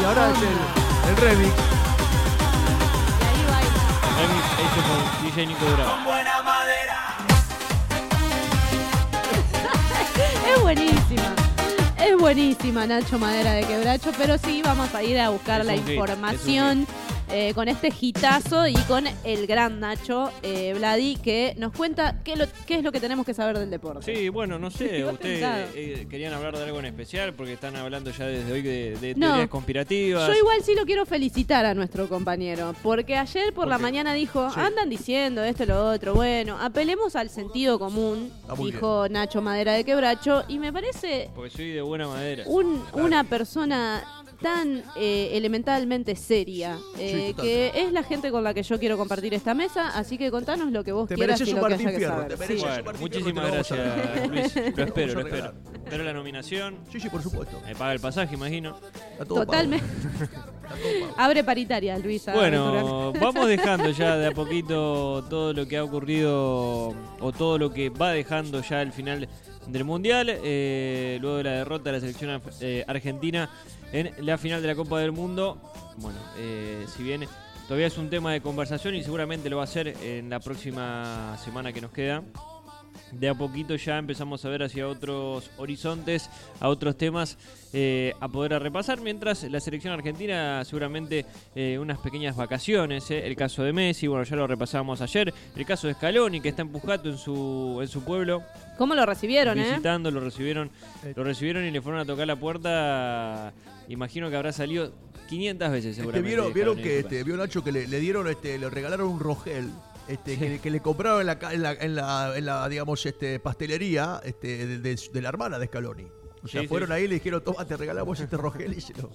ahora es el remix. Y ahí baila. Remix hecho por DJ Nico Durán. Es buenísima. Es buenísima Nacho Madera de Quebracho, pero sí vamos a ir a buscar Es la un hit, información con este hitazo y con el gran Nacho Vladi, que nos cuenta qué es lo que tenemos que saber del deporte. Sí, bueno, no sé, Qué ustedes pensado. querían hablar de algo en especial porque están hablando ya desde hoy de No, teorías conspirativas. Yo igual sí lo quiero felicitar a nuestro compañero, porque ayer por la qué? mañana dijo, Sí. andan diciendo esto y lo otro, bueno, apelemos al sentido común, Está muy dijo Nacho Madera de Quebracho, y me parece Porque soy de buena madera. una persona tan elementalmente seria, Sí, total. que es la gente con la que yo quiero compartir esta mesa, así que contanos lo que vos Te quieras mereces y un lo que Martín haya que Fierro, saber. te mereces Sí. un Bueno, Martín muchísimas Fierro, te lo vamos a gracias, Luis. Lo espero, Vamos a lo regalar. espero. Espero la nominación. Sí, por supuesto. Me paga el pasaje, imagino. Está todo Totalmente. pago. Está todo pago. Abre paritaria, Luisa. Bueno, vamos dejando ya de a poquito todo lo que ha ocurrido o todo lo que va dejando ya el final del Mundial, luego de la derrota de la selección argentina en la final de la Copa del Mundo. Bueno, si bien todavía es un tema de conversación y seguramente lo va a ser en la próxima semana que nos queda, de a poquito ya empezamos a ver hacia otros horizontes, a otros temas a poder repasar, mientras la selección argentina seguramente unas pequeñas vacaciones, el caso de Messi, bueno, ya lo repasamos ayer, el caso de Scaloni, que está en Pujato en su pueblo, ¿Cómo lo recibieron, visitando, lo recibieron y le fueron a tocar la puerta, imagino que habrá salido 500 veces seguramente. Vieron Scaloni que en su casa. vio Nacho que le dieron, le regalaron un Rogel. Que le compraron en la digamos, pastelería de la hermana de Scaloni. O sea, Sí, fueron sí. ahí y le dijeron, toma, te regalamos este Rogel y se lo...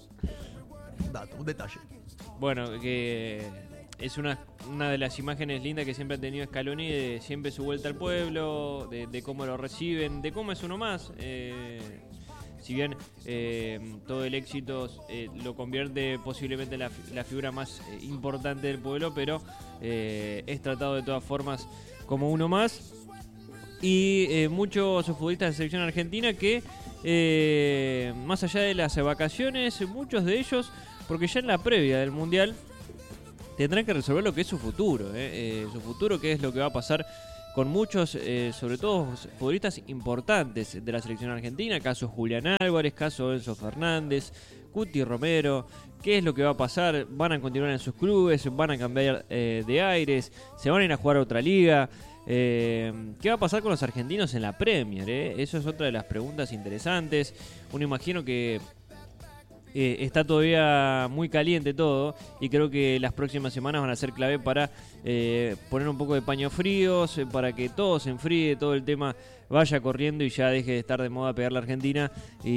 Un dato, un detalle. Bueno, que es una de las imágenes lindas que siempre ha tenido Scaloni, de siempre su vuelta al pueblo, de cómo lo reciben, de cómo es uno más. Si bien todo el éxito lo convierte posiblemente en la figura más importante del pueblo, pero es tratado de todas formas como uno más. Y muchos futbolistas de selección argentina que, más allá de las vacaciones, muchos de ellos, porque ya en la previa del Mundial, tendrán que resolver lo que es su futuro. Su futuro, qué es lo que va a pasar con muchos, sobre todo futbolistas importantes de la selección argentina, caso Julián Álvarez, caso Enzo Fernández, Cuti Romero. ¿Qué es lo que va a pasar? ¿Van a continuar en sus clubes? ¿Van a cambiar de aires? ¿Se van a ir a jugar a otra liga? ¿Qué va a pasar con los argentinos en la Premier? Eso es otra de las preguntas interesantes. Uno imagino que está todavía muy caliente todo y creo que las próximas semanas van a ser clave para poner un poco de paños fríos, para que todo se enfríe, todo el tema vaya corriendo y ya deje de estar de moda pegar la Argentina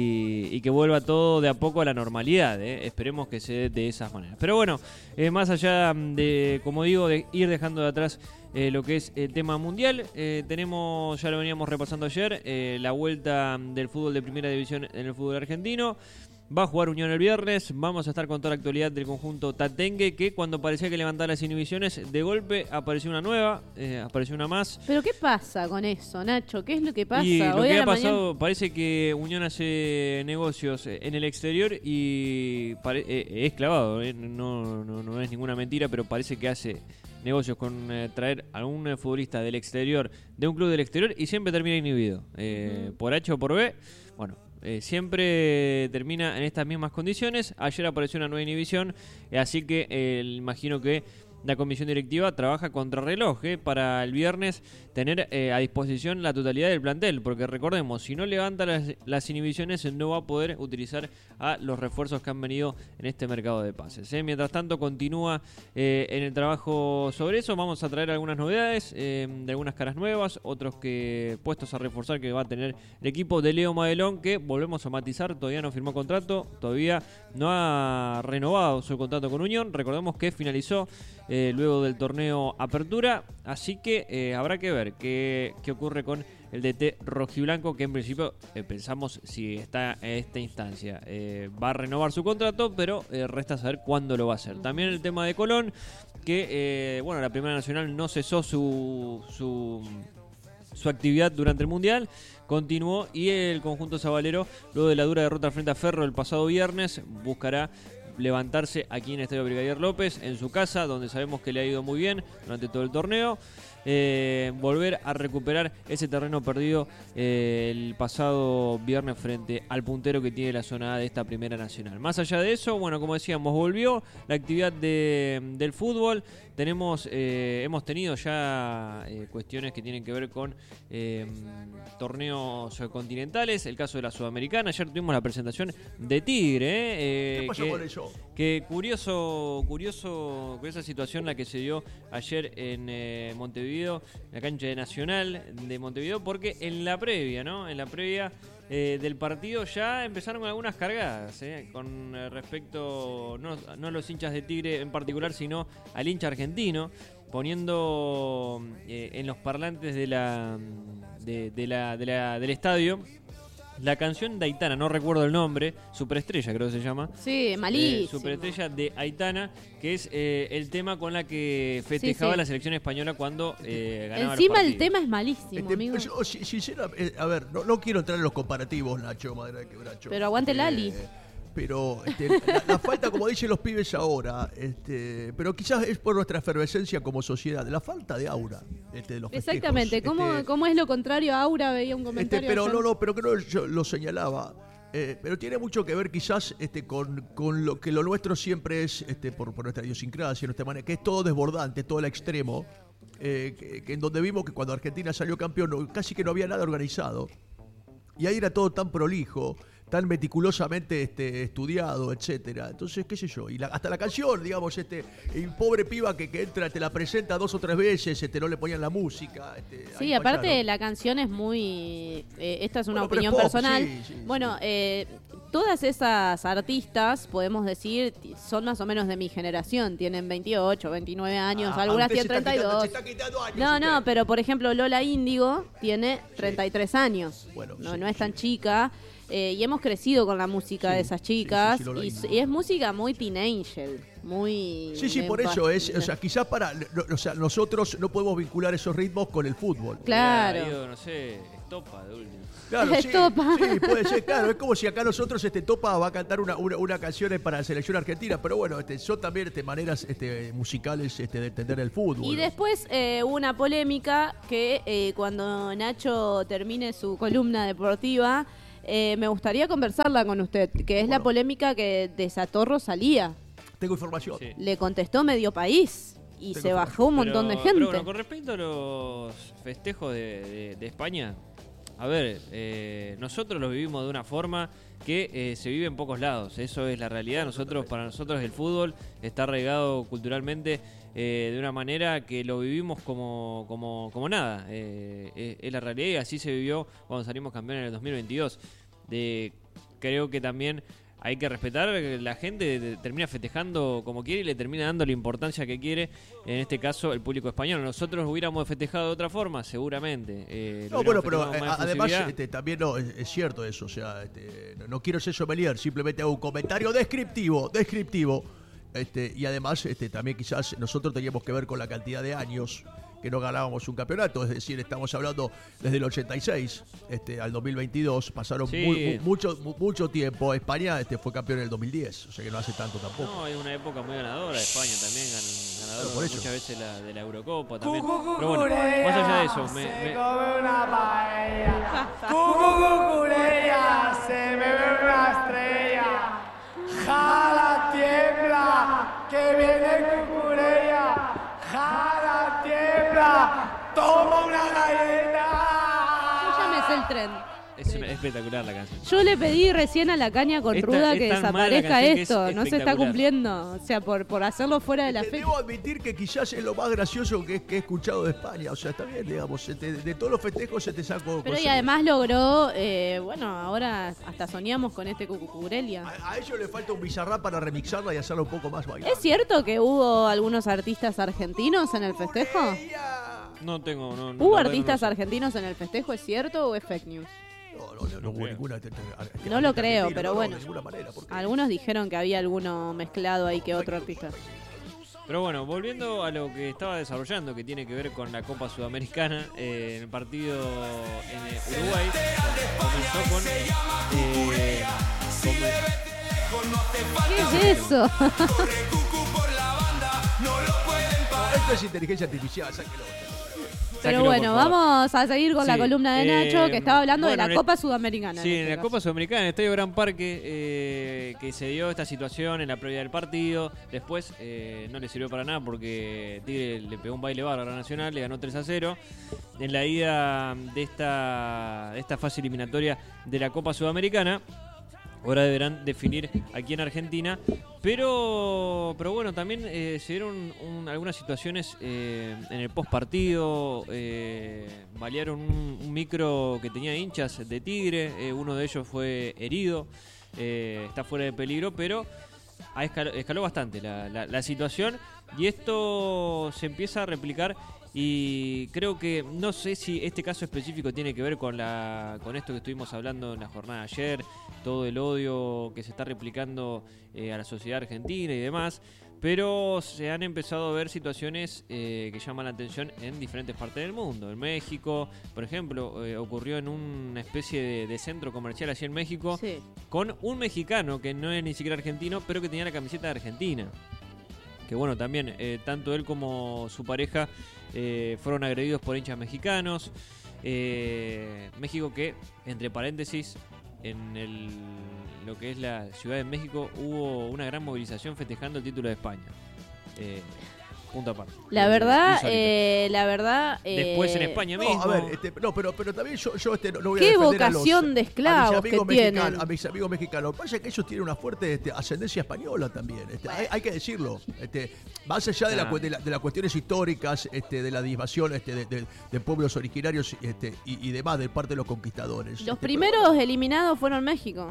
y que vuelva todo de a poco a la normalidad. Esperemos que se dé de esas maneras. Pero bueno, más allá de, como digo, de ir dejando de atrás lo que es el tema mundial, tenemos, ya lo veníamos repasando ayer, la vuelta del fútbol de primera división en el fútbol argentino. Va a jugar Unión el viernes, vamos a estar con toda la actualidad del conjunto tatengue, que cuando parecía que levantaba las inhibiciones, de golpe apareció una nueva, apareció una más. ¿Pero qué pasa con eso, Nacho? ¿Qué es lo que pasa? Y lo Hoy que a ha la pasado, mañana... parece que Unión hace negocios en el exterior y es clavado, no es ninguna mentira, pero parece que hace negocios con traer a un futbolista del exterior, de un club del exterior, y siempre termina inhibido. Por H o por B, bueno, siempre termina en estas mismas condiciones. Ayer apareció una nueva inhibición, así que imagino que la comisión directiva trabaja contra reloj para el viernes tener a disposición la totalidad del plantel, porque recordemos, si no levanta las inhibiciones no va a poder utilizar a los refuerzos que han venido en este mercado de pases. Mientras tanto continúa en el trabajo sobre eso. Vamos a traer algunas novedades de algunas caras nuevas, otros que puestos a reforzar que va a tener el equipo de Leo Madelón, que volvemos a matizar, todavía no firmó contrato, todavía no ha renovado su contrato con Unión. Recordemos que finalizó luego del torneo Apertura, así que habrá que ver qué ocurre con el DT rojiblanco, que en principio pensamos, si está en esta instancia, va a renovar su contrato, pero resta saber cuándo lo va a hacer. También el tema de Colón, que bueno, la Primera Nacional no cesó su actividad durante el Mundial, continuó, y el conjunto sabalero, luego de la dura derrota frente a Ferro el pasado viernes, buscará levantarse aquí en el Estadio Brigadier López, en su casa, donde sabemos que le ha ido muy bien durante todo el torneo. Volver a recuperar ese terreno perdido el pasado viernes frente al puntero que tiene la zona A de esta Primera Nacional. Más allá de eso, bueno, como decíamos, volvió la actividad del fútbol. Hemos tenido ya cuestiones que tienen que ver con torneos continentales, el caso de la Sudamericana. Ayer tuvimos la presentación de Tigre. ¿Qué pasó con eso? Que curiosa situación la que se dio ayer en Montevideo, en la cancha de Nacional de Montevideo, porque en la previa, ¿no? En la previa del partido ya empezaron con algunas cargadas, con respecto no a los hinchas de Tigre en particular, sino al hincha argentino, poniendo en los parlantes del estadio la canción de Aitana, no recuerdo el nombre, Superestrella creo que se llama. Sí, malísimo. Superestrella de Aitana, que es el tema con la que festejaba la selección española cuando ganaba. Encima el tema es malísimo, amigo. Yo, sinceramente, a ver, no quiero entrar en los comparativos, Nacho, madre de quebracho. Pero aguante Lali. Pero la falta, como dicen los pibes ahora, pero quizás es por nuestra efervescencia como sociedad, la falta de aura de los festejos. Exactamente, ¿cómo es lo contrario a aura? Veía un comentario. Pero creo que yo lo señalaba. Pero tiene mucho que ver quizás con lo que lo nuestro siempre es por nuestra idiosincrasia, nuestra manera, que es todo desbordante, todo el extremo, que en donde vimos que cuando Argentina salió campeón casi que no había nada organizado. Y ahí era todo tan prolijo, tan meticulosamente estudiado, etcétera. Entonces, qué sé yo, y hasta la canción, digamos, el pobre piba que entra, te la presenta 2 o 3 veces, no le ponían la música. Sí, aparte fallaron. La canción es muy... esta es una opinión personal. Sí, bueno, todas esas artistas, podemos decir, son más o menos de mi generación, tienen 28, 29 años, algunas tienen 32. Se está quitando años. No, pero por ejemplo, Lola Índigo tiene 33 años. Bueno, no es tan chica. Y hemos crecido con la música de esas chicas. Y es música muy teenager, muy... Sí, por eso es, o sea, quizás nosotros no podemos vincular esos ritmos con el fútbol. Claro. No sé, Estopa de último. Claro, Estopa. Sí, puede ser, claro. Es como si acá nosotros Topa va a cantar una canción para la selección argentina, pero bueno, son también maneras musicales de entender el fútbol. Y después hubo una polémica que cuando Nacho termine su columna deportiva, me gustaría conversarla con usted, que es la polémica que desató Rosalía. Tengo información. Sí. Le contestó medio país y se bajó un montón de gente. Pero bueno, con respecto a los festejos de España, a ver, nosotros los vivimos de una forma que se vive en pocos lados. Eso es la realidad. Para nosotros el fútbol está arraigado culturalmente de una manera que lo vivimos como nada. Es la realidad y así se vivió cuando salimos campeones en el 2022. Creo que también hay que respetar que la gente termina festejando como quiere y le termina dando la importancia que quiere, en este caso el público español. Nosotros hubiéramos festejado de otra forma, seguramente. Pero además también es cierto eso, o sea, no quiero ser sommelier, simplemente hago un comentario descriptivo. Y además también quizás nosotros teníamos que ver con la cantidad de años que no ganábamos un campeonato, es decir, estamos hablando desde el 86 al 2022, pasaron mucho tiempo. España fue campeón en el 2010, o sea que no hace tanto tampoco. No, es una época muy ganadora de España también, ganadora muchas veces de la Eurocopa también. Pero bueno, más allá de eso, se me ve una estrella. Jala tiembla, que viene Cucurella. Jala tiembla, toma una galleta. Yo ya me sé el tren. Es espectacular la canción. Yo le pedí recién a la caña con Ruda que desaparezca esto. No se está cumpliendo. O sea, por hacerlo fuera de la fecha. Debo admitir que quizás es lo más gracioso que he escuchado de España. O sea, está bien, digamos. De todos los festejos se te sacó. Pero y además logró, ahora hasta soñamos con Cucurelia. A ellos le falta un Bizarrap para remixarla y hacerla un poco más bailable. ¿Es cierto que hubo algunos artistas argentinos en el festejo? No ¿Hubo artistas argentinos en el festejo? ¿Es cierto o es fake news? No hubo ninguna. No lo creo, pero bueno. De ninguna manera, algunos dijeron que había alguno mezclado ahí que otro artista. Pero bueno, volviendo a lo que estaba desarrollando, que tiene que ver con la Copa Sudamericana, en el partido en Uruguay, comenzó con ¿Qué es eso? Esto es inteligencia artificial, sáquelo. Pero bueno, vamos a seguir con la columna de Nacho, que estaba hablando de la Copa Sudamericana. Sí, en la Copa Sudamericana, en el Estadio Gran Parque, que se dio esta situación en la previa del partido. Después no le sirvió para nada porque Tigre le pegó un baile bárbaro a Nacional, le ganó 3-0. En la ida de esta fase eliminatoria de la Copa Sudamericana. Ahora deberán definir aquí en Argentina. Pero bueno, también se dieron algunas situaciones en el postpartido. Balearon un micro que tenía hinchas de Tigre. Uno de ellos fue herido. Está fuera de peligro, pero escaló bastante la situación. Y esto se empieza a replicar. Y creo que, no sé si este caso específico tiene que ver con esto que estuvimos hablando en la jornada de ayer, todo el odio que se está replicando a la sociedad argentina y demás, pero se han empezado a ver situaciones que llaman la atención en diferentes partes del mundo. En México, por ejemplo, ocurrió en una especie de centro comercial allí en México, sí, con un mexicano que no es ni siquiera argentino, pero que tenía la camiseta de Argentina. Que bueno, también tanto él como su pareja fueron agredidos por hinchas mexicanos. México que, entre paréntesis, en lo que es la Ciudad de México hubo una gran movilización festejando el título de España. Punto aparte. La verdad. Después en España mismo. A ver, pero también yo no voy a qué defender vocación de esclavos que tienen. A mis amigos mexicanos. Pasa que ellos tienen una fuerte ascendencia española también. Hay que decirlo. Más allá de las cuestiones históricas, de la división de pueblos originarios y demás, de parte de los conquistadores. Los primeros eliminados fueron México.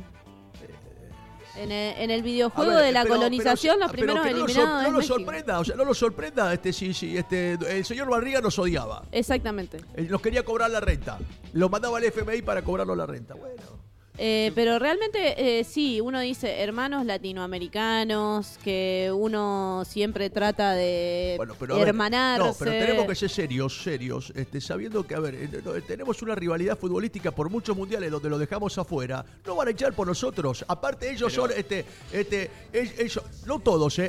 En el videojuego de la colonización, los primeros eliminados no lo sorprenda, no lo sorprenda si el señor Barriga nos odiaba. Exactamente. Nos quería cobrar la renta. Lo mandaba al FMI para cobrarnos la renta. Bueno. Pero realmente sí, uno dice hermanos latinoamericanos, que uno siempre trata de hermanarse. No, pero tenemos que ser serios, sabiendo que, tenemos una rivalidad futbolística por muchos mundiales donde lo dejamos afuera. No van a echar por nosotros. Aparte ellos son, ellos, no todos,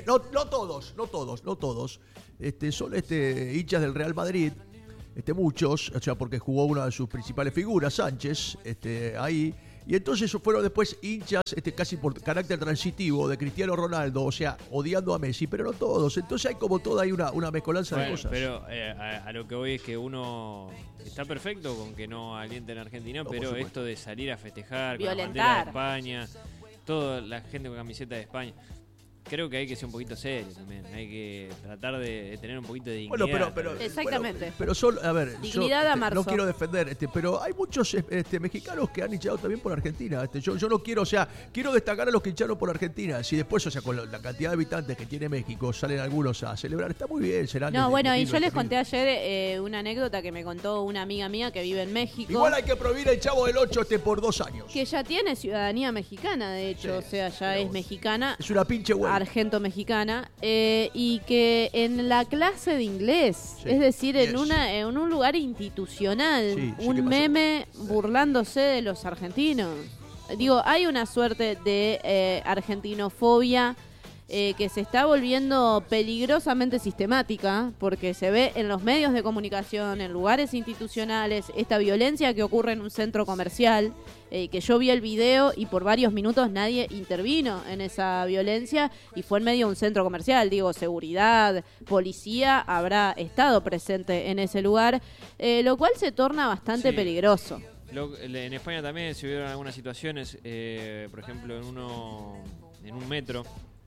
son hinchas del Real Madrid. Muchos, porque jugó una de sus principales figuras, Sánchez, ahí. Y entonces fueron después hinchas, casi por carácter transitivo, de Cristiano Ronaldo, o sea, odiando a Messi, pero no todos. Entonces hay como toda una mezcolanza de cosas. Pero a lo que voy es que uno está perfecto con que no alienten a Argentina, pero esto de salir a festejar con la bandera de España, toda la gente con camiseta de España. Creo que hay que ser un poquito serio también. Hay que tratar de tener un poquito de dignidad. Exactamente. Pero dignidad a marzo. No quiero defender, pero hay muchos mexicanos que han hinchado también por Argentina. Yo no quiero, quiero destacar a los que hincharon por Argentina. Si después, con la cantidad de habitantes que tiene México, salen algunos a celebrar, está muy bien. Y yo les conté ayer una anécdota que me contó una amiga mía que vive en México. Igual hay que prohibir el Chavo del 8 por 2 años. Que ya tiene ciudadanía mexicana, de hecho. Sí, ya es mexicana. Es una pinche hueá. Argento-mexicana, y que en la clase de inglés, es decir, en un lugar institucional, un meme burlándose de los argentinos. Digo, hay una suerte de argentinofobia que se está volviendo peligrosamente sistemática, porque se ve en los medios de comunicación, en lugares institucionales, esta violencia que ocurre en un centro comercial, que yo vi el video y por varios minutos nadie intervino en esa violencia y fue en medio de un centro comercial. Digo, seguridad, policía habrá estado presente en ese lugar, lo cual se torna bastante peligroso. En España también se vieron algunas situaciones, por ejemplo en un metro,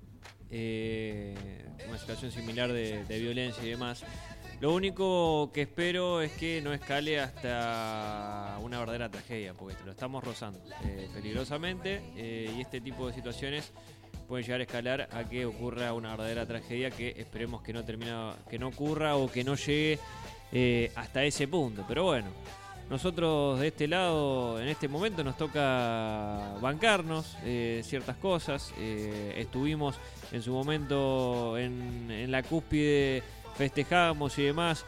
una situación similar de violencia y demás. Lo único que espero es que no escale hasta una verdadera tragedia, porque lo estamos rozando peligrosamente, y este tipo de situaciones pueden llegar a escalar a que ocurra una verdadera tragedia que esperemos que no ocurra o que no llegue hasta ese punto. Pero bueno, nosotros de este lado, en este momento nos toca bancarnos ciertas cosas. Estuvimos en su momento en la cúspide, festejamos y demás.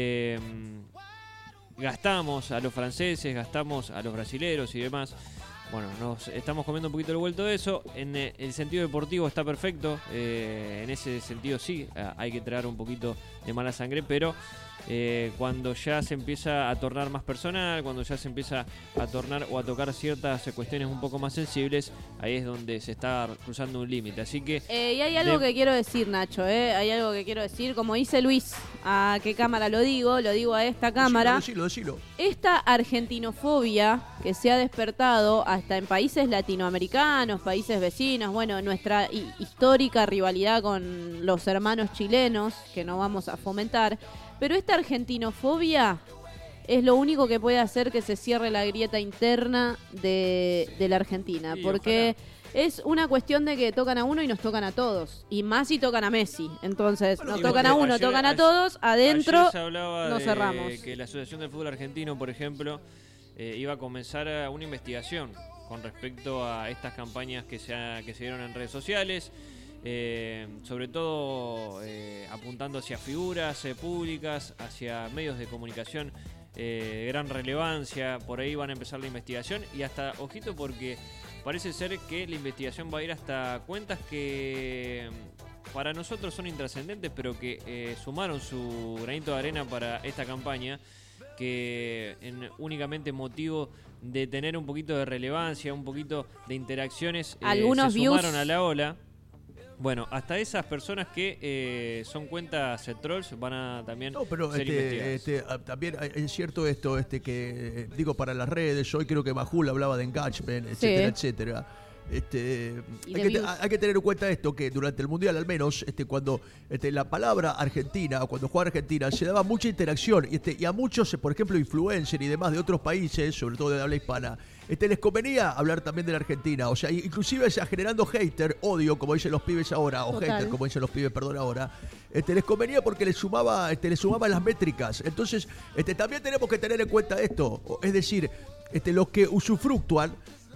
Gastamos a los franceses, gastamos a los brasileros y demás. bueno, nos estamos comiendo un poquito el vuelto de eso. En el sentido deportivo está perfecto. En ese sentido sí, hay que traer un poquito de mala sangre, pero cuando ya se empieza a tornar más personal, cuando ya se empieza a tornar o a tocar ciertas cuestiones un poco más sensibles, ahí es donde se está cruzando un límite. Así que y hay algo que quiero decir, Nacho, hay algo que quiero decir, como dice Luis, ¿a qué cámara lo digo a esta cámara? Decilo. Esta argentinofobia que se ha despertado hasta en países latinoamericanos, países vecinos, bueno, nuestra histórica rivalidad con los hermanos chilenos, que no vamos a fomentar, pero esta argentinofobia es lo único que puede hacer que se cierre la grieta interna de la Argentina, sí, porque es una cuestión de que tocan a uno y nos tocan a todos, y más si tocan a Messi. Entonces, bueno, nos tocan a uno, tocan a todos, adentro se hablaba nos cerramos. Que la Asociación del Fútbol Argentino, por ejemplo, iba a comenzar una investigación con respecto a estas campañas que se dieron en redes sociales. Sobre todo apuntando hacia figuras públicas, hacia medios de comunicación de gran relevancia. Por ahí van a empezar la investigación y hasta, ojito, porque parece ser que la investigación va a ir hasta cuentas que para nosotros son intrascendentes, pero que sumaron su granito de arena para esta campaña, que en únicamente motivo de tener un poquito de relevancia, un poquito de interacciones, algunos se views sumaron a la ola. Bueno, hasta esas personas que son cuentas trolls van a también ser investigadas. También es cierto esto, que digo, para las redes, hoy creo que Majul hablaba de engagement, etcétera, etcétera. Hay que tener en cuenta esto, que durante el Mundial al menos, cuando la palabra Argentina, o cuando jugaba Argentina, se daba mucha interacción, y a muchos, por ejemplo, influencers y demás de otros países, sobre todo de habla hispana, les convenía hablar también de la Argentina, o sea, inclusive generando hater, odio, como dicen los pibes ahora, o hater, como dicen los pibes, perdón, ahora, les convenía porque les sumaba las métricas. Entonces, también tenemos que tener en cuenta esto, es decir, los que usufructúan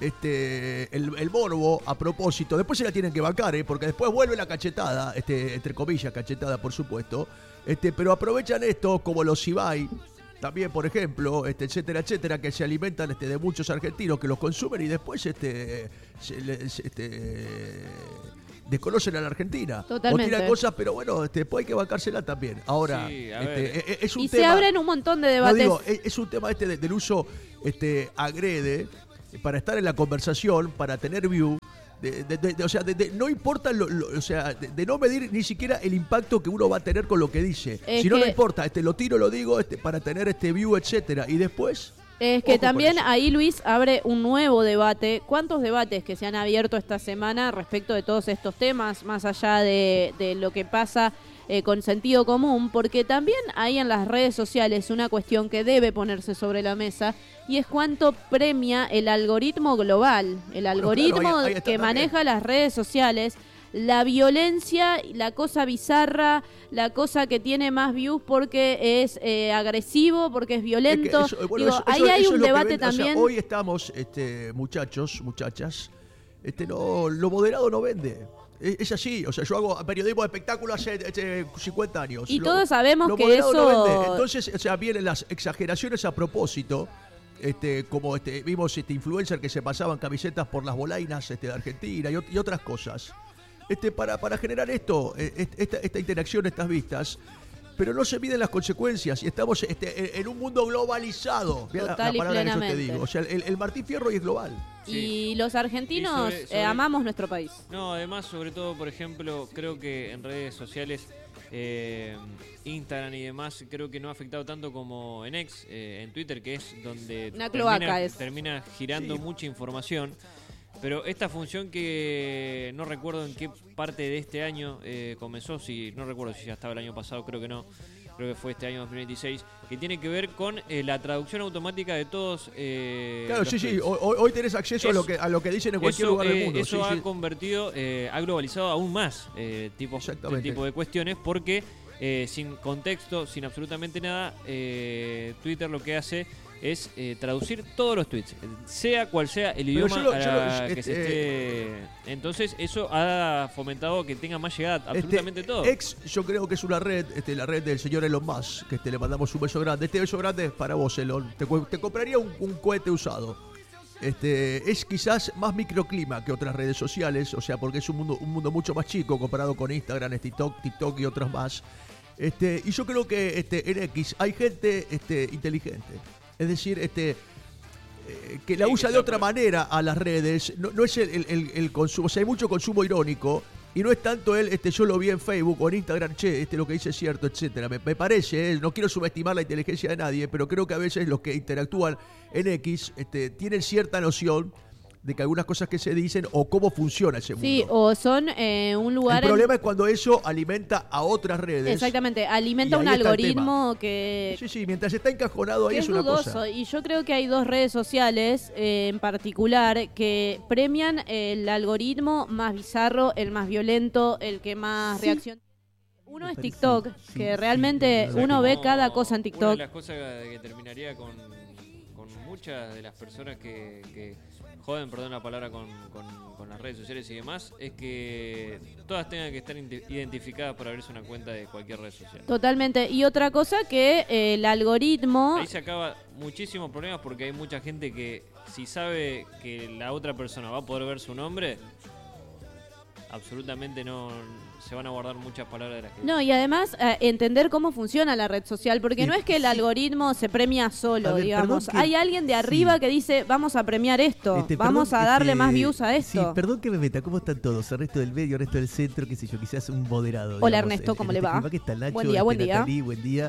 el morbo a propósito, después se la tienen que bancar, porque después vuelve la cachetada, entre comillas cachetada, por supuesto, pero aprovechan esto, como los Ibai también, por ejemplo, etcétera, etcétera, que se alimentan de muchos argentinos que los consumen y después desconocen a la Argentina. Totalmente. O tiran cosas, pero bueno, después hay que bancársela también. Ahora, sí, es un y tema, se abren un montón de debates. No, digo, es un tema del uso agrede para estar en la conversación, para tener view. O sea, no importa, o sea, de no medir ni siquiera el impacto que uno va a tener con lo que dice. Si no importa, lo tiro, lo digo, para tener view, etcétera. Y después... Es que también ahí, Luis, abre un nuevo debate. ¿Cuántos debates que se han abierto esta semana respecto de todos estos temas, más allá de lo que pasa con sentido común? Porque también hay en las redes sociales una cuestión que debe ponerse sobre la mesa, y es cuánto premia el algoritmo global, el algoritmo que maneja las redes sociales, la violencia, la cosa bizarra, la cosa que tiene más views porque es agresivo, porque es violento. Ahí hay un debate también. O sea, hoy estamos, muchachos, muchachas, lo moderado no vende. Es así, o sea, yo hago periodismo de espectáculo hace 50 años. Y todos sabemos que eso... No vende. Entonces, o sea, vienen las exageraciones a propósito, como vimos influencers que se pasaban camisetas por las bolainas de Argentina y otras cosas. Para generar esta interacción, estas vistas, pero no se miden las consecuencias, y estamos en un mundo globalizado. Total la palabra y plenamente. que yo te digo. O sea, el Martín Fierro es global. Sí. Y los argentinos amamos nuestro país. No, además, sobre todo, por ejemplo, creo que en redes sociales, Instagram y demás, creo que no ha afectado tanto como en X, en Twitter, que es donde termina girando mucha información. Pero esta función, que no recuerdo en qué parte de este año comenzó, no recuerdo si ya estaba el año pasado, creo que no, creo que fue este año 2026, que tiene que ver con la traducción automática de todos. Claro, sí, hoy tenés acceso a lo que dicen en cualquier lugar del mundo. Eso ha convertido, ha globalizado aún más tipo de cuestiones, porque sin contexto, sin absolutamente nada, Twitter lo que hace es traducir todos los tweets, sea cual sea el idioma que se esté. Entonces eso ha fomentado que tenga más llegada absolutamente todo. X, yo creo que es una red, la red del señor Elon Musk, que le mandamos un beso grande. Este beso grande es para vos, Elon. Te compraría un cohete usado. es quizás más microclima que otras redes sociales, o sea, porque es un mundo mucho más chico comparado con Instagram, TikTok y otros más. Y yo creo que en X hay gente inteligente. Es decir, que la usa de otra manera a las redes. No es el consumo. O sea, hay mucho consumo irónico. Y no es tanto yo lo vi en Facebook o en Instagram, lo que dice es cierto, etcétera. Me parece, no quiero subestimar la inteligencia de nadie, pero creo que a veces los que interactúan en X tienen cierta noción de que algunas cosas que se dicen o cómo funciona ese mundo. Sí, o son un lugar... El problema es cuando eso alimenta a otras redes. Exactamente, alimenta un algoritmo que... Sí, mientras está encajonado ahí es una dudoso. cosa. Y yo creo que hay dos redes sociales en particular que premian el algoritmo más bizarro, el más violento, el que más reacción... Uno es TikTok, que realmente uno ve cada cosa en TikTok. Una de las cosas que terminaría con muchas de las personas que joden, perdón la palabra, con las redes sociales y demás, es que todas tengan que estar identificadas para abrirse una cuenta de cualquier red social. Totalmente. Y otra cosa que el algoritmo... Ahí se acaba muchísimos problemas porque hay mucha gente que si sabe que la otra persona va a poder ver su nombre, absolutamente no se van a guardar muchas palabras de la gente. No, y además entender cómo funciona la red social, porque no es que el algoritmo se premia solo, digamos. Hay alguien de arriba que dice, vamos a premiar esto, vamos a darle más views a esto. Sí, perdón que me meta, ¿cómo están todos? El resto del medio, el resto del centro, qué sé yo, quizás un moderado. Hola, digamos, Ernesto, ¿cómo le va? ¿Qué tal, Nacho? Buen día, buen día. Natalie, buen día.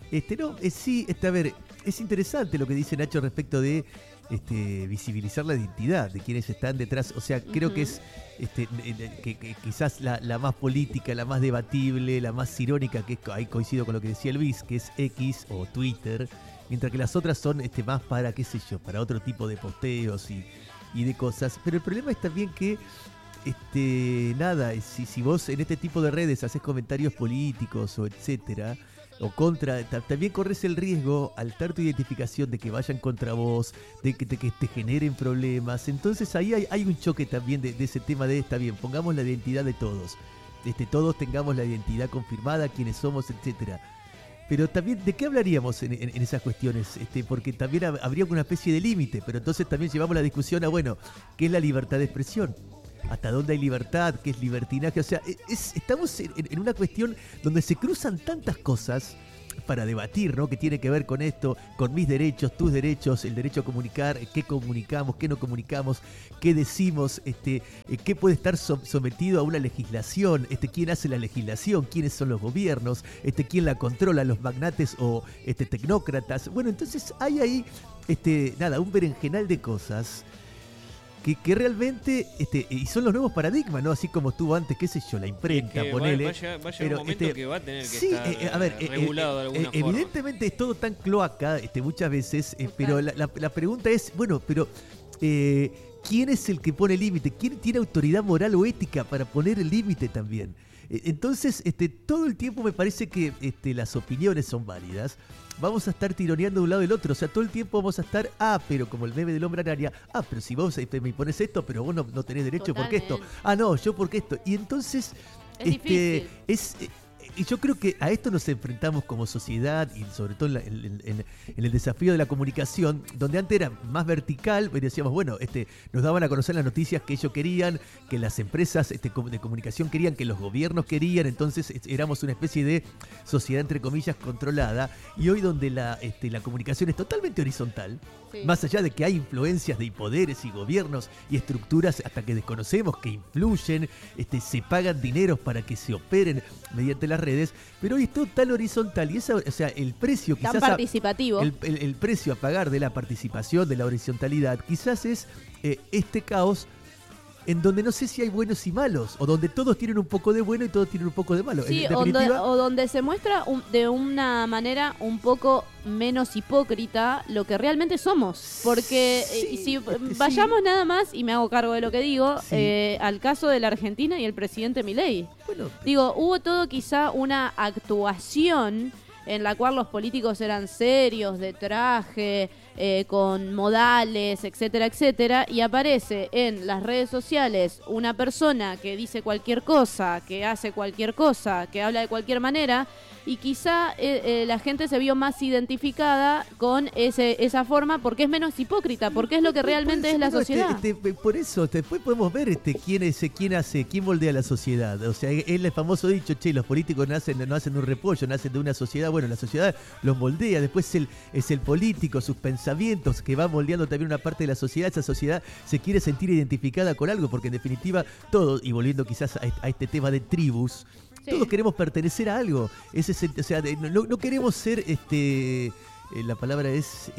A ver, es interesante lo que dice Nacho respecto de visibilizar la identidad de quienes están detrás. O sea, creo que es que quizás la más política, la más debatible, la más irónica, que ahí coincido con lo que decía Luis, que es X o Twitter, mientras que las otras son más para, qué sé yo, para otro tipo de posteos y de cosas. Pero el problema es también que si vos en este tipo de redes haces comentarios políticos o etcétera, o contra, también corres el riesgo al dar tu identificación de que vayan contra vos, de que te generen problemas. Entonces ahí hay un choque también de ese tema está bien, pongamos la identidad de todos, todos tengamos la identidad confirmada, quiénes somos, etcétera. Pero también, ¿de qué hablaríamos en esas cuestiones? Porque también habría una especie de límite, pero entonces también llevamos la discusión a, ¿qué es la libertad de expresión? ¿Hasta dónde hay libertad? ¿Qué es libertinaje? O sea, estamos en una cuestión donde se cruzan tantas cosas para debatir, ¿no? Que tiene que ver con esto, con mis derechos, tus derechos, el derecho a comunicar, qué comunicamos, qué no comunicamos, qué decimos, qué puede estar sometido a una legislación, quién hace la legislación, quiénes son los gobiernos, quién la controla, los magnates o tecnócratas. Bueno, entonces hay ahí, un berenjenal de cosas que realmente y son los nuevos paradigmas, ¿no? Así como estuvo antes, qué sé yo, la imprenta, ponele. Va a llegar un momento que va a tener que estar regulado de alguna forma. Evidentemente es todo tan cloaca muchas veces, pero la pregunta es, ¿quién es el que pone límite? ¿Quién tiene autoridad moral o ética para poner el límite también? Entonces, todo el tiempo me parece que las opiniones son válidas. Vamos a estar tironeando de un lado del otro. O sea, todo el tiempo vamos a estar, pero como el meme del hombre araña, pero si vos me pones esto, pero vos no tenés derecho porque esto. No, yo porque esto. Y entonces, y yo creo que a esto nos enfrentamos como sociedad y sobre todo en el desafío de la comunicación, donde antes era más vertical, y decíamos, nos daban a conocer las noticias que ellos querían, que las empresas de comunicación querían, que los gobiernos querían, entonces éramos una especie de sociedad entre comillas controlada, y hoy donde la comunicación es totalmente horizontal, más allá de que hay influencias de poderes y gobiernos y estructuras hasta que desconocemos que influyen, se pagan dineros para que se operen mediante las redes, pero hoy es todo tan horizontal y el precio quizás tan participativo. El precio a pagar de la participación, de la horizontalidad, quizás es este caos en donde no sé si hay buenos y malos, o donde todos tienen un poco de bueno y todos tienen un poco de malo. Sí, o donde se muestra de una manera un poco menos hipócrita lo que realmente somos. Porque vayamos nada más, y me hago cargo de lo que digo, al caso de la Argentina y el presidente Milei. Hubo todo quizá una actuación en la cual los políticos eran serios, de traje, con modales, etcétera, etcétera, y aparece en las redes sociales una persona que dice cualquier cosa, que hace cualquier cosa, que habla de cualquier manera, y quizá la gente se vio más identificada con esa forma porque es menos hipócrita, porque es lo que realmente es la sociedad. Por eso, después podemos ver quién moldea la sociedad. O sea, es el famoso dicho, los políticos no hacen un repollo, nacen de una sociedad. Bueno, la sociedad los moldea, después es el político, sus pensamientos, que va moldeando también una parte de la sociedad. Esa sociedad se quiere sentir identificada con algo, porque en definitiva todos, y volviendo quizás a este tema de tribus, todos queremos pertenecer a algo. O sea, no queremos ser, la palabra es,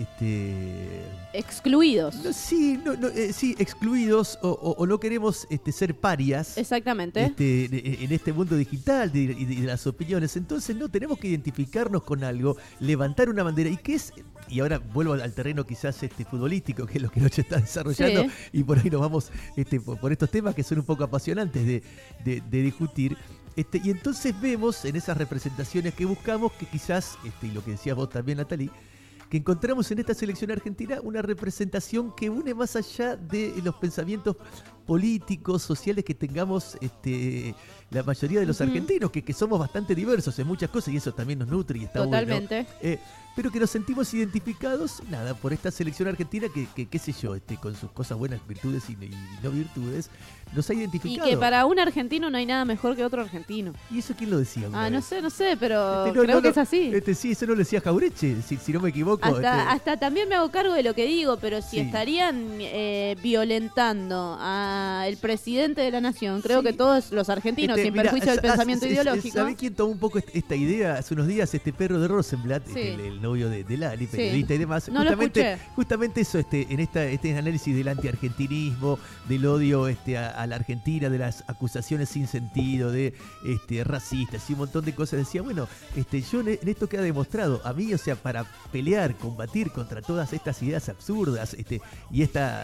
excluidos. Sí, excluidos, o no queremos ser parias. Exactamente. En este mundo digital de las opiniones. Entonces no tenemos que identificarnos con algo, levantar una bandera. Y ahora vuelvo al terreno quizás futbolístico, que es lo que Noche está desarrollando, y por ahí nos vamos por estos temas que son un poco apasionantes de discutir. Y entonces vemos en esas representaciones que buscamos que quizás, y lo que decías vos también, Natalie, que encontramos en esta selección argentina una representación que une más allá de los pensamientos políticos, sociales que tengamos la mayoría de los argentinos, que somos bastante diversos en muchas cosas, y eso también nos nutre y está totalmente bueno. Pero que nos sentimos identificados, por esta selección argentina que qué sé yo, con sus cosas buenas, virtudes y no virtudes, nos ha identificado. Y que para un argentino no hay nada mejor que otro argentino. ¿Y eso quién lo decía? No sé, pero creo que es así. Sí, eso no lo decía Jaureche, si no me equivoco. Hasta también me hago cargo de lo que digo, pero si estarían violentando al presidente de la nación, creo que todos los argentinos, sin perjuicio del pensamiento ideológico. ¿Sabés quién tomó un poco esta idea hace unos días? Perro de Rosenblatt, el novio de Lali, periodista y demás. No justamente eso, en este análisis del antiargentinismo, del odio a la Argentina, de las acusaciones sin sentido, de racistas y un montón de cosas. Decía, bueno, yo en esto queda demostrado, a mí, o sea, para pelear, combatir contra todas estas ideas absurdas, y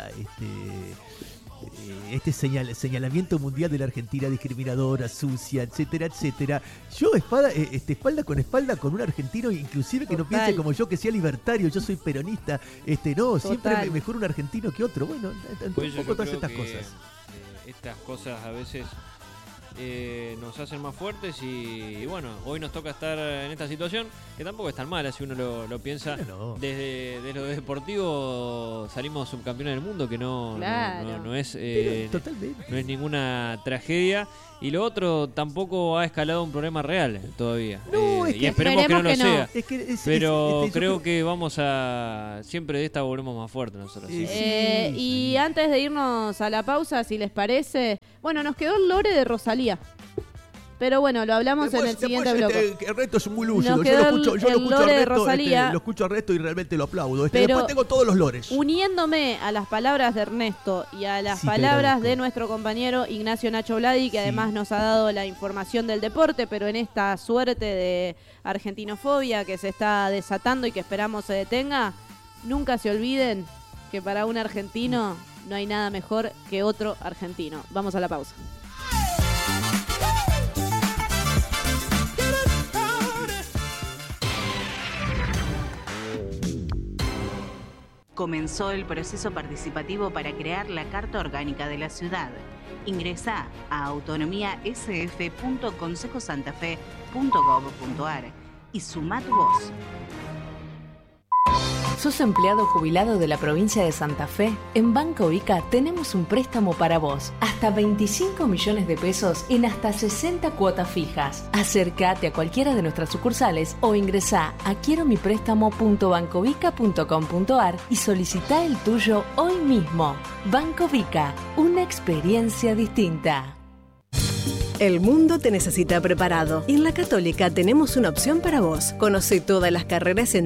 señalamiento mundial de la Argentina discriminadora, sucia, etcétera, etcétera. Yo espalda con espalda con un argentino, inclusive que no piense como yo, que sea libertario, yo soy peronista, siempre mejor un argentino que otro. Bueno, pues un poco todas estas cosas. Estas cosas a veces nos hacen más fuertes y bueno, hoy nos toca estar en esta situación que tampoco es tan mala si uno lo piensa. No. Desde lo deportivo salimos subcampeones del mundo, que no es no es ninguna tragedia, y lo otro tampoco ha escalado un problema real todavía. Y esperemos que no lo sea. Pero creo que vamos a siempre de esta volvemos más fuertes nosotros. Y antes de irnos a la pausa, si les parece, bueno, nos quedó el lore de Rosalía. Pero bueno, lo hablamos en el siguiente bloque. El resto es muy lúcido. Yo lo escucho a Resto y realmente lo aplaudo. Pero después tengo todos los lores. Uniéndome a las palabras de Ernesto y a las palabras de nuestro compañero Ignacio Nacho Bladi, que además nos ha dado la información del deporte, pero en esta suerte de argentinofobia que se está desatando y que esperamos se detenga, nunca se olviden que para un argentino no hay nada mejor que otro argentino. Vamos a la pausa. Comenzó el proceso participativo para crear la Carta Orgánica de la Ciudad. Ingresá a autonomiasf.consejosantafe.gov.ar y sumá tu voz. ¿Sos empleado jubilado de la provincia de Santa Fe? En Banco Ica tenemos un préstamo para vos. Hasta 25 millones de pesos en hasta 60 cuotas fijas. Acércate a cualquiera de nuestras sucursales o ingresá a quieromiprestamo.bancovica.com.ar y solicitá el tuyo hoy mismo. Banco Ica, una experiencia distinta. El mundo te necesita preparado y en la Católica tenemos una opción para vos. Conoce todas las carreras en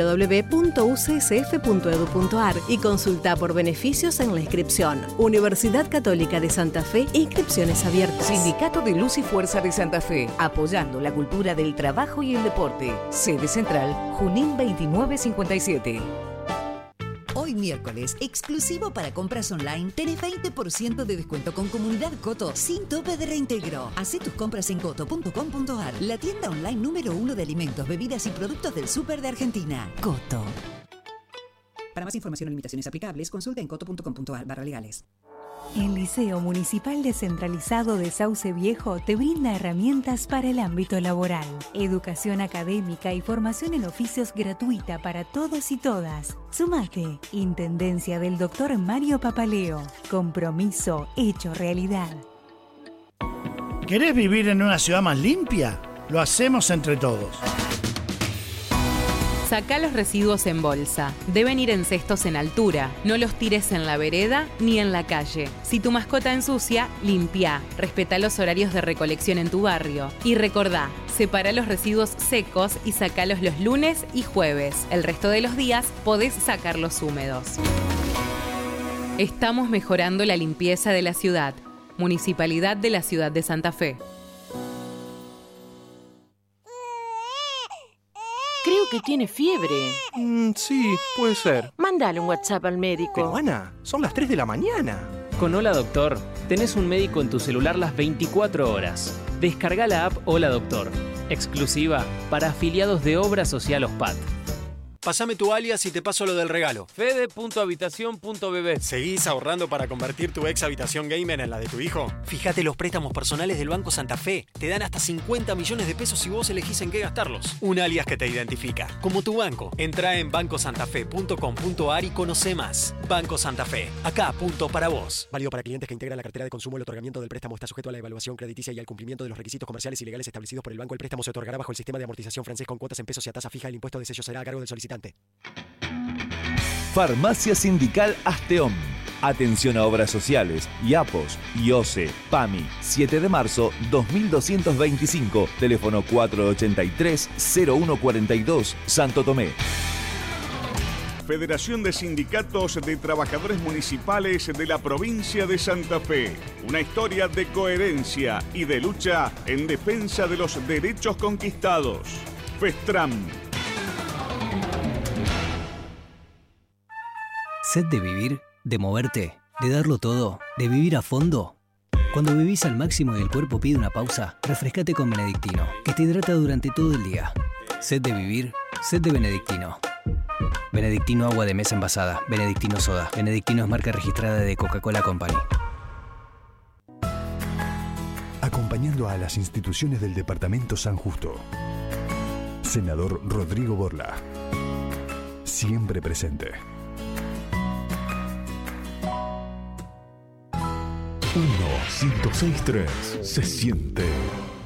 www.ucsf.edu.ar y consulta por beneficios en la inscripción. Universidad Católica de Santa Fe, inscripciones abiertas. Sindicato de Luz y Fuerza de Santa Fe, apoyando la cultura del trabajo y el deporte. Sede central, Junín 2957. Hoy miércoles, exclusivo para compras online, tenés 20% de descuento con Comunidad Coto sin tope de reintegro. Hacé tus compras en coto.com.ar, la tienda online número 1 de alimentos, bebidas y productos del súper de Argentina. Coto. Para más información o limitaciones aplicables, consulta en coto.com.ar/legales. El Liceo Municipal Descentralizado de Sauce Viejo te brinda herramientas para el ámbito laboral, educación académica y formación en oficios gratuita para todos y todas. Sumate. Intendencia del Dr. Mario Papaleo. Compromiso hecho realidad. ¿Querés vivir en una ciudad más limpia? Lo hacemos entre todos. Sacá los residuos en bolsa. Deben ir en cestos en altura. No los tires en la vereda ni en la calle. Si tu mascota ensucia, limpia. Respetá los horarios de recolección en tu barrio. Y recordá, separa los residuos secos y sacalos los lunes y jueves. El resto de los días podés sacarlos húmedos. Estamos mejorando la limpieza de la ciudad. Municipalidad de la Ciudad de Santa Fe. Creo que tiene fiebre. Sí, puede ser. Mándale un WhatsApp al médico. Pero Ana, son las 3 de la mañana. Con Hola Doctor, tenés un médico en tu celular las 24 horas. Descarga la app Hola Doctor, exclusiva para afiliados de Obra Social OSPAT. Pásame tu alias y te paso lo del regalo. Fede.habitación.bb. ¿Seguís ahorrando para convertir tu ex habitación gamer en la de tu hijo? Fíjate los préstamos personales del Banco Santa Fe. Te dan hasta 50 millones de pesos si vos elegís en qué gastarlos. Un alias que te identifica, como tu banco. Entrá en bancosantafe.com.ar y conoce más. Banco Santa Fe. Acá, punto para vos. Válido para clientes que integran la cartera de consumo. El otorgamiento del préstamo está sujeto a la evaluación crediticia y al cumplimiento de los requisitos comerciales y legales establecidos por el banco. El préstamo se otorgará bajo el sistema de amortización francés con cuotas en pesos y a tasa fija. El impuesto de sello será a cargo del solicitante. Farmacia Sindical Asteón. Atención a obras sociales, IAPOS, IOSE, PAMI. 7 de marzo 2225. Teléfono 483-0142, Santo Tomé. Federación de Sindicatos de Trabajadores Municipales de la provincia de Santa Fe. Una historia de coherencia y de lucha en defensa de los derechos conquistados. FESTRAM. ¿Sed de vivir? ¿De moverte? ¿De darlo todo? ¿De vivir a fondo? Cuando vivís al máximo y el cuerpo pide una pausa, refrescate con Benedictino, que te hidrata durante todo el día. ¿Sed de vivir? Sed de Benedictino. Benedictino agua de mesa envasada. Benedictino soda. Benedictino es marca registrada de Coca-Cola Company. Acompañando a las instituciones del Departamento San Justo. Senador Rodrigo Borla. Siempre presente. 1-106.3 se siente.